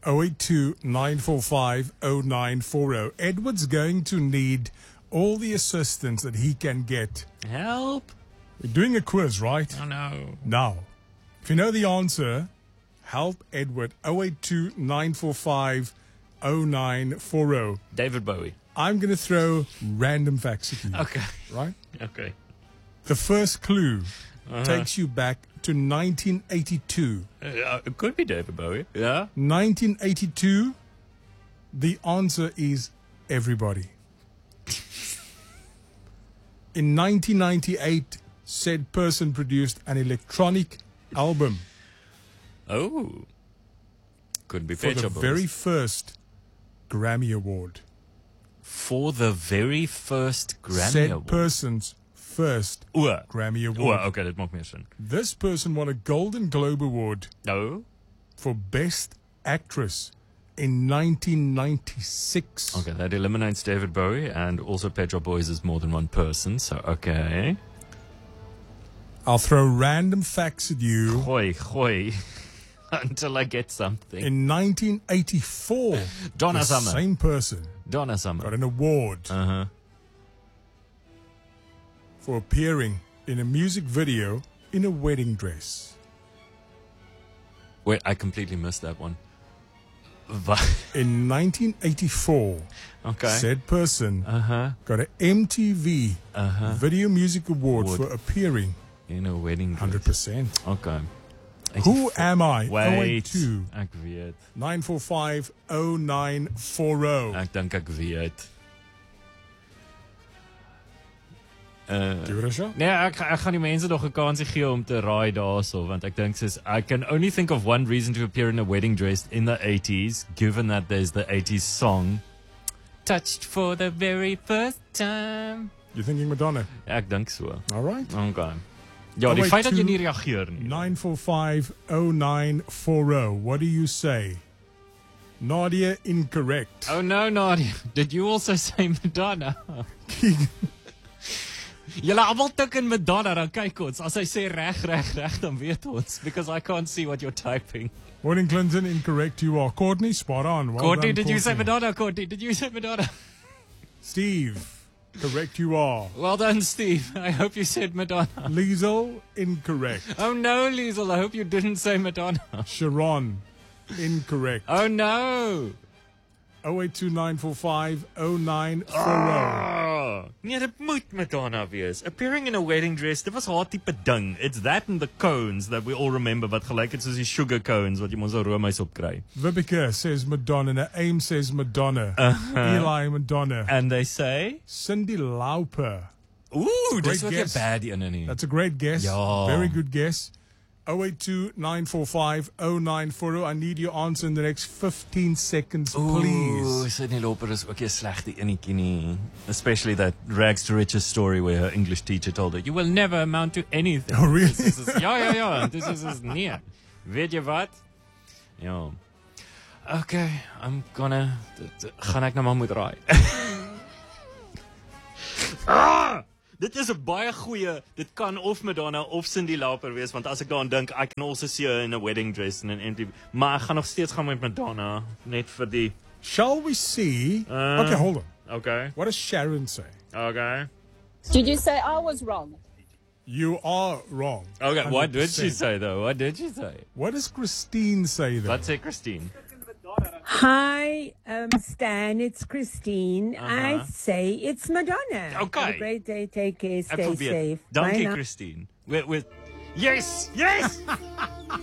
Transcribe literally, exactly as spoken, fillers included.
oh eight two, nine four five, oh nine four oh. Edward's going to need all the assistance that he can get. Help. We're doing a quiz, right? Oh, no. Now, if you know the answer, help Edward. oh eight two, nine four five, oh nine four oh. David Bowie. I'm going to throw random facts at you. Okay. Right? Okay. The first clue Uh-huh. takes you back to nineteen eighty-two. Uh, it could be David Bowie. Yeah. nineteen eighty-two, the answer is everybody. In nineteen ninety-eight, said person produced an electronic album Oh. Could be for Pet the Shop Boys. very first Grammy Award. For the very first Grammy said Award. person's first O. Grammy O, Award. okay, dit maak meer sin. This person won a Golden Globe Award No. for Best Actress in nineteen ninety-six. Okay, that eliminates David Bowie, and also Pet Shop Boys is more than one person, so okay. I'll throw random facts at you. Gooi, gooi. Until I get something. In nineteen eighty-four, Donna the Summer. same person Donna Summer. got an award Uh-huh. for appearing in a music video in a wedding dress. Wait, I completely missed that one. Va- In nineteen eighty-four, okay. said person Uh-huh. got an M T V Uh-huh. Video Music Award, Award. for appearing In a wedding one hundred dress. percent. Okay. Who am I? Wait. oh eight two, Ek weet. nine four five, oh nine four oh. Ek dink ek weet. Uh, Give it a shot. nee, ek, ek gaan die mense nog 'n kansie gee om te raai daarso, want ek dink soos I can only think of one reason to appear in a wedding dress in the eighties, given that there's the eighties song Touched for the very first time. You're thinking Madonna? Ek dink so. All right. Okay. Ja, die feit dat jy nie reageer nie. nine four five, oh nine four oh. What do you say? Nadia, incorrect. Oh no, Nadia. Did you also say Madonna? Julle almal tik in Madonna, dan kyk ons. As hy sê reg, reg, reg, dan weet ons. Because I can't see what you're typing. Warren Clinton, incorrect you are. Courtney, spot on. Well Courtney, done, did you say Courtney. Madonna? Courtney, did you say Madonna? Steve, correct you are. Well done, Steve. I hope you said Madonna. Liesel, incorrect. Oh no, Liesel, I hope you didn't say Madonna. Sharon, incorrect. Oh no. oh eight two, nine four five, oh nine four oh. Oh, nee, dit moet Madonna wees. Appearing in a wedding dress, dit was haar tipe ding. It's that and the cones that we all remember, wat gelyk het soos die sugar cones wat jy mos op roomys op kry. Vivica says Madonna. Aim says Madonna. Uh-huh. Eli, Madonna. And they say, Cyndi Lauper. ooh, dis great ook 'n guess. bad een nie. That's a great guess. Ja. Very good guess. oh eight two, nine four five, oh nine four oh. I need your answer in the next fifteen seconds, Ooh, please. Cyndi Lauper is ook 'n slegte enetjie nie. Especially that rags to riches story where her English teacher told her, you will never amount to anything. Oh, really? Dis is, ja, ja, ja. Dis is, is nee. Weet jy wat? Ja. Okay, I'm gonna... d- d- Gaan ek nou maar moet raai. ah! Dit is 'n baie goeie, dit kan of Madonna of Cyndi Lauper wees, want as ek daaraan dink, I can also see her in a wedding dress and an empty... Maar ek gaan nog steeds gaan met Madonna, net vir die... Shall we see? Uh, okay, hold on. Okay, What does Sharon say? okay. Did you say I was wrong? You are wrong. Okay, what did she one hundred percent. say though? What did she say? What does Christine say then? Wat sê Christine? Hi, um, Stan. It's Christine. Uh-huh. I say it's Madonna. Okay. Have a great day. Take care. Ek Stay probeer. safe. Dankie Bye now. Christine. With with Yes! Yes!